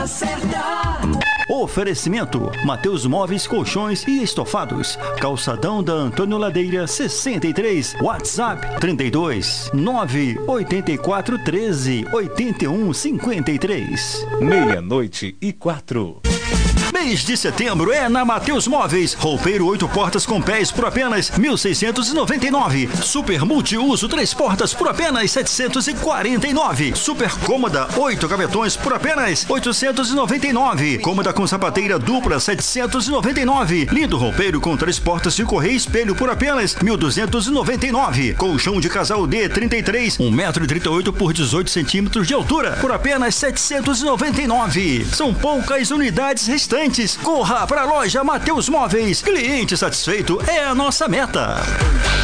Oferecimento: Mateus Móveis, Colchões e Estofados, Calçadão da Antônio Ladeira 63, WhatsApp 32 984 13 81 53. 00:04. Mês de setembro é na Mateus Móveis. Roupeiro 8 portas com pés por apenas 1.699. Super multiuso 3 portas por apenas 749. Super cômoda 8 gavetões por apenas 899. Cômoda com sapateira dupla 799. Lindo roupeiro com 3 portas de correia e espelho por apenas 1.299. Colchão de casal D 33, 1,38 m por 18 centímetros de altura por apenas 799. São poucas unidades restantes. Corra para a loja Mateus Móveis. Cliente satisfeito é a nossa meta.